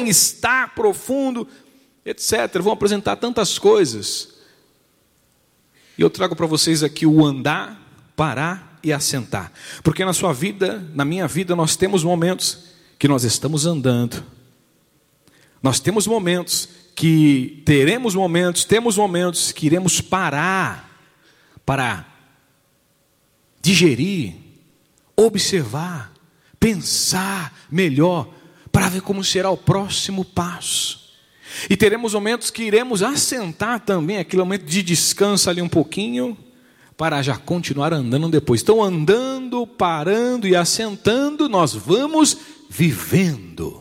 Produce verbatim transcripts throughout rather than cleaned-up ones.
bem-estar profundo, etcétera. Vão apresentar tantas coisas. E eu trago para vocês aqui o andar, parar e assentar. Porque na sua vida, na minha vida, nós temos momentos que nós estamos andando. Nós temos momentos que teremos momentos, temos momentos que iremos parar para digerir, observar, pensar melhor, para ver como será o próximo passo. E teremos momentos que iremos assentar também, aquele momento de descanso ali um pouquinho, para já continuar andando depois. Então, andando, parando e assentando, nós vamos vivendo.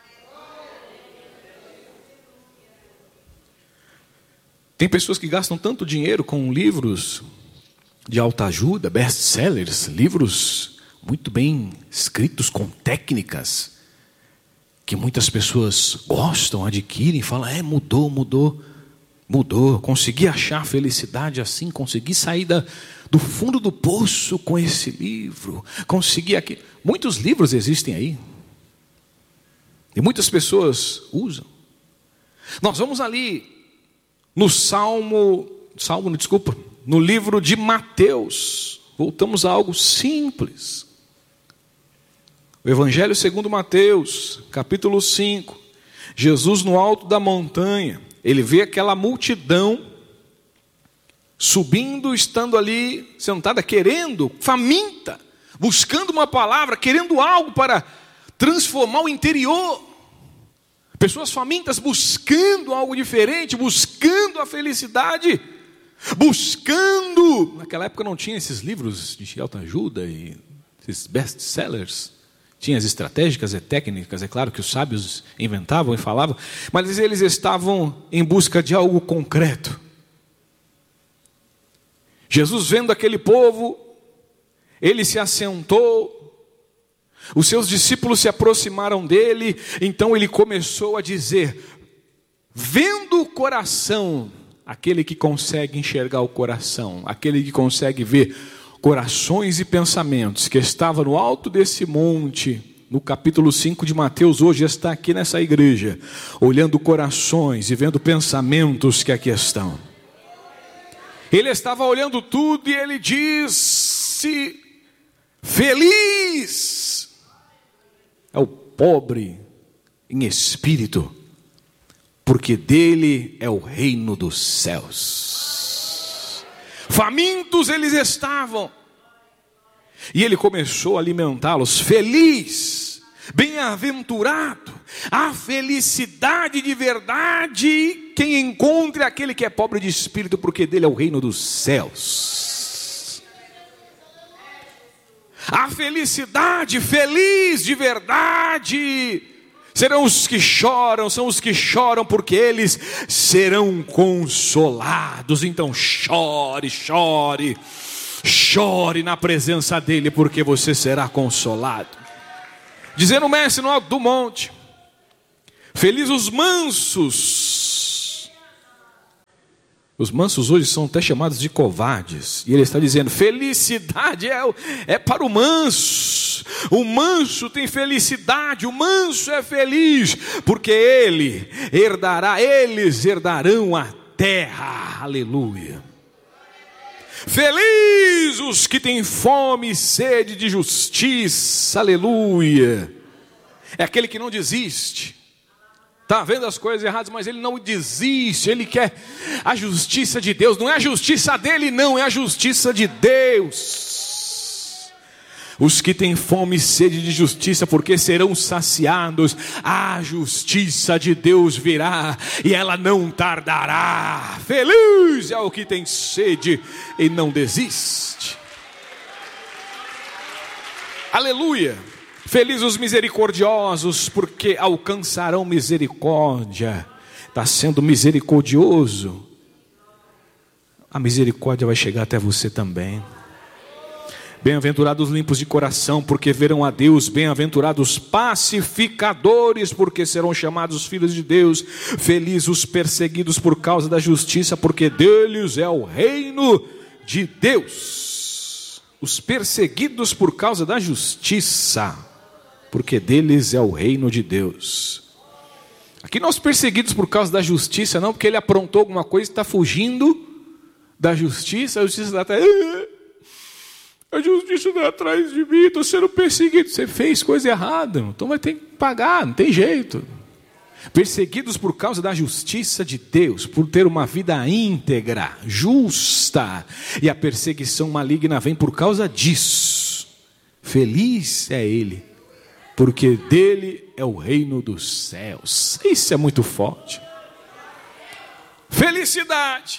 Tem pessoas que gastam tanto dinheiro com livros de autoajuda, best-sellers, livros muito bem escritos com técnicas, que muitas pessoas gostam, adquirem, falam, é, mudou, mudou, mudou, consegui achar felicidade assim, consegui sair da, do fundo do poço com esse livro, consegui aqui. Muitos livros existem aí, e muitas pessoas usam. Nós vamos ali no Salmo, Salmo, desculpa, no livro de Mateus, voltamos a algo simples. O Evangelho segundo Mateus, capítulo cinco, Jesus no alto da montanha, ele vê aquela multidão subindo, estando ali sentada, querendo, faminta, buscando uma palavra, querendo algo para transformar o interior. Pessoas famintas buscando algo diferente, buscando a felicidade, buscando. Naquela época não tinha esses livros de autoajuda e esses best-sellers. Tinha as estratégicas e técnicas, é claro que os sábios inventavam e falavam, mas eles estavam em busca de algo concreto. Jesus, vendo aquele povo, ele se assentou, os seus discípulos se aproximaram dele, então ele começou a dizer, vendo o coração, aquele que consegue enxergar o coração, aquele que consegue ver corações e pensamentos, que estava no alto desse monte, no capítulo cinco de Mateus, hoje está aqui nessa igreja, olhando corações e vendo pensamentos que aqui estão. Ele estava olhando tudo e ele disse, feliz é o pobre em espírito, porque dele é o reino dos céus. Famintos eles estavam, e ele começou a alimentá-los. Feliz, bem-aventurado, a felicidade de verdade, quem encontre aquele que é pobre de espírito, porque dele é o reino dos céus. A felicidade, feliz de verdade, serão os que choram, são os que choram, porque eles serão consolados. Então chore, chore, chore na presença dele, porque você será consolado. Dizendo o mestre no alto do monte, feliz os mansos. Os mansos hoje são até chamados de covardes. E ele está dizendo, felicidade é, é para o manso. O manso tem felicidade, o manso é feliz, porque ele herdará, eles herdarão a terra. Aleluia. Feliz os que têm fome e sede de justiça. Aleluia. É aquele que não desiste. Está vendo as coisas erradas, mas ele não desiste, ele quer a justiça de Deus. Não é a justiça dele, não, é a justiça de Deus. Os que têm fome e sede de justiça, porque serão saciados. A justiça de Deus virá, e ela não tardará. Feliz é o que tem sede e não desiste. Aleluia. Felizes os misericordiosos, porque alcançarão misericórdia. Está sendo misericordioso, a misericórdia vai chegar até você também. Bem-aventurados limpos de coração, porque verão a Deus. Bem-aventurados pacificadores, porque serão chamados filhos de Deus. Felizes os perseguidos por causa da justiça, porque deles é o reino de Deus. Os perseguidos por causa da justiça, porque deles é o reino de Deus. Aqui nós perseguidos por causa da justiça, não porque ele aprontou alguma coisa e está fugindo da justiça. A justiça está atrás. A justiça está atrás de mim, estou sendo perseguido. Você fez coisa errada, então vai ter que pagar, não tem jeito. Perseguidos por causa da justiça de Deus, por ter uma vida íntegra, justa, e a perseguição maligna vem por causa disso. Feliz é ele, porque dele é o reino dos céus. Isso é muito forte. Felicidade.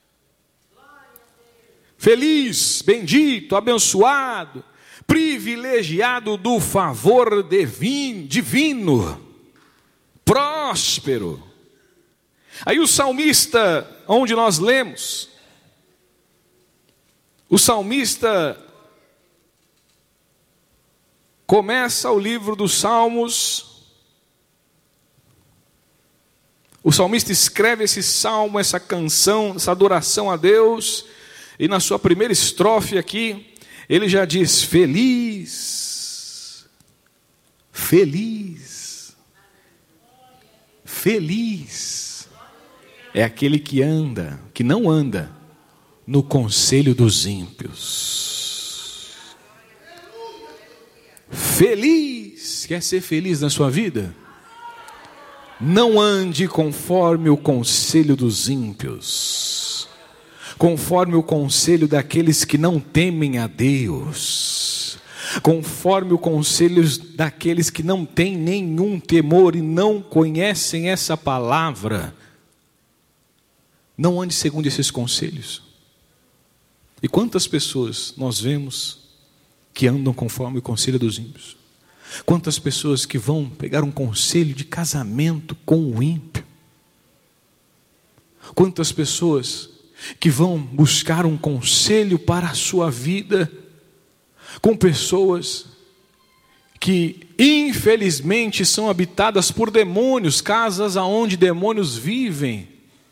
Feliz, bendito, abençoado, privilegiado do favor divino, próspero. Aí o salmista, onde nós lemos, o salmista começa o livro dos Salmos. O salmista escreve esse salmo, essa canção, essa adoração a Deus. E na sua primeira estrofe aqui, ele já diz: feliz, feliz, feliz é aquele que anda, que não anda no conselho dos ímpios. Feliz, quer ser feliz na sua vida? Não ande conforme o conselho dos ímpios, conforme o conselho daqueles que não temem a Deus, conforme o conselho daqueles que não têm nenhum temor e não conhecem essa palavra. Não ande segundo esses conselhos. E quantas pessoas nós vemos que andam conforme o conselho dos ímpios? Quantas pessoas que vão pegar um conselho de casamento com o ímpio? Quantas pessoas que vão buscar um conselho para a sua vida com pessoas que infelizmente são habitadas por demônios, casas aonde demônios vivem.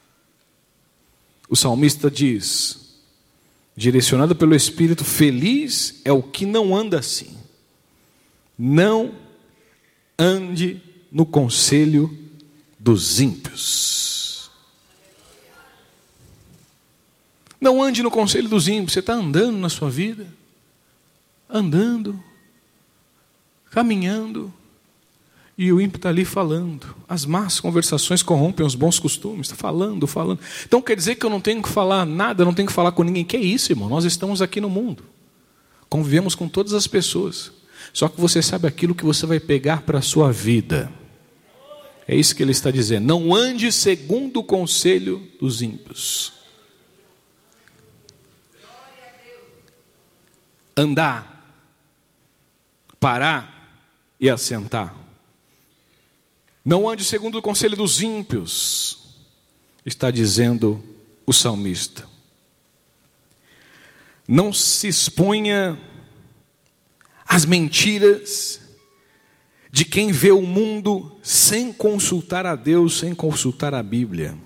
O salmista diz, direcionado pelo Espírito: feliz é o que não anda assim. Não ande no conselho dos ímpios. Não ande no conselho dos ímpios. Você está andando na sua vida, andando, caminhando, e o ímpio está ali falando. As más conversações corrompem os bons costumes. Está falando, falando. Então quer dizer que eu não tenho que falar nada, não tenho que falar com ninguém. Que é isso, irmão? Nós estamos aqui no mundo, convivemos com todas as pessoas. Só que você sabe aquilo que você vai pegar para a sua vida. É isso que ele está dizendo. Não ande segundo o conselho dos ímpios. Andar, parar e assentar. Não ande segundo o conselho dos ímpios, está dizendo o salmista. Não se exponha às mentiras de quem vê o mundo sem consultar a Deus, sem consultar a Bíblia.